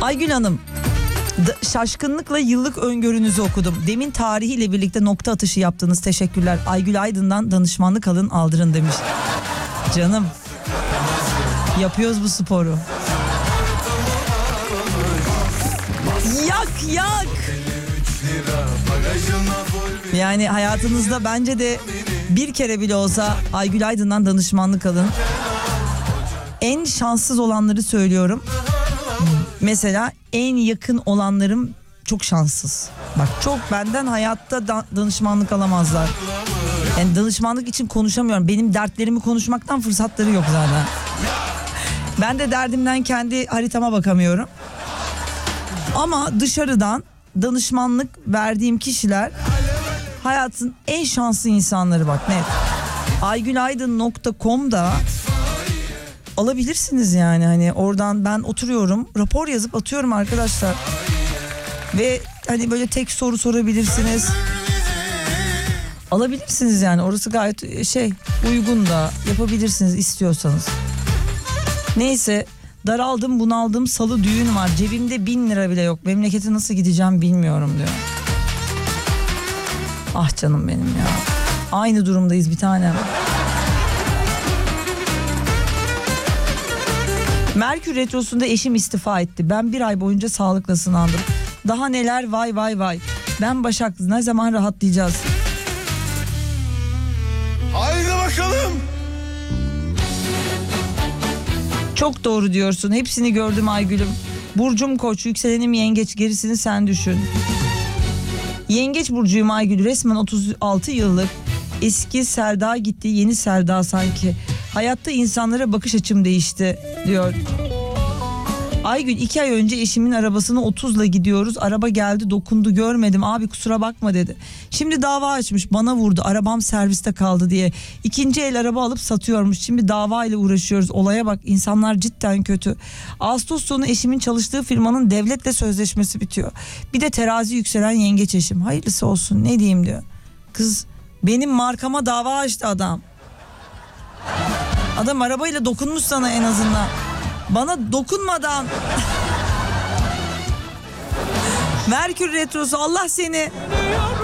Aygül Hanım, şaşkınlıkla yıllık öngörünüzü okudum. Demin tarihiyle birlikte nokta atışı yaptınız. Teşekkürler. Aygül Aydın'dan danışmanlık alın aldırın demiş. Canım, yapıyoruz bu sporu. Yak. Yani hayatınızda bence de bir kere bile olsa Aygül Aydın'dan danışmanlık alın. En şanssız olanları söylüyorum. Mesela en yakın olanlarım çok şanssız. Bak, çok benden hayatta danışmanlık alamazlar. Yani danışmanlık için konuşamıyorum. Benim dertlerimi konuşmaktan fırsatları yok zaten. Ben de derdimden kendi haritama bakamıyorum. Ama dışarıdan danışmanlık verdiğim kişiler hayatın en şanslı insanları, bak net. aygülaydın.com'da alabilirsiniz yani. Hani oradan ben oturuyorum, rapor yazıp atıyorum arkadaşlar. Ve hani böyle tek soru sorabilirsiniz. Alabilirsiniz yani, orası gayet uygun da, yapabilirsiniz istiyorsanız. Neyse, daraldım, bunaldım, salı düğün var, cebimde 1000 lira bile yok, memlekete nasıl gideceğim bilmiyorum diyor. Ah canım benim ya, aynı durumdayız bir tanem. Merkür Retrosu'nda eşim istifa etti. Ben 1 ay boyunca sağlıkla sınandım. Daha neler, vay. Ben Başak, ne zaman rahatlayacağız? Haydi bakalım. Çok doğru diyorsun. Hepsini gördüm Aygül'üm. Burcum Koç, yükselenim Yengeç, gerisini sen düşün. Yengeç burcuyum Aygül. Resmen 36 yıllık eski Selda gitti, yeni Selda sanki. Hayatta insanlara bakış açım değişti diyor. Aygül, 2 ay önce eşimin arabasına 30'la gidiyoruz. Araba geldi, dokundu, görmedim abi kusura bakma dedi. Şimdi dava açmış, bana vurdu, arabam serviste kaldı diye. 2. el araba alıp satıyormuş. Şimdi dava ile uğraşıyoruz. Olaya bak, insanlar cidden kötü. Ağustos sonu eşimin çalıştığı firmanın devletle sözleşmesi bitiyor. Bir de terazi yükselen yengeç eşim. Hayırlısı olsun, ne diyeyim diyor. Kız, benim markama dava açtı adam. Adam arabayla dokunmuş sana en azından. Bana dokunmadan. Merkür Retrosu, Allah seni.